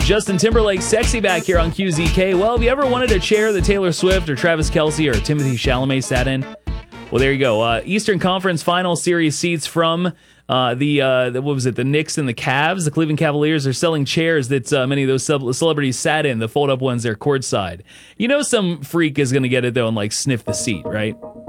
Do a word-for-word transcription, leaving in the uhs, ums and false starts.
Justin Timberlake, sexy back here on Q Z K. Well, have you ever wanted a chair that Taylor Swift or Travis Kelce or Timothée Chalamet sat in? Well, there you go. Uh, Eastern Conference Final Series seats from uh, the, uh, the, what was it, the Knicks and the Cavs. The Cleveland Cavaliers are selling chairs that uh, many of those sub- celebrities sat in, the fold-up ones, they're courtside. You know some freak is going to get it, though, and, like, sniff the seat, right?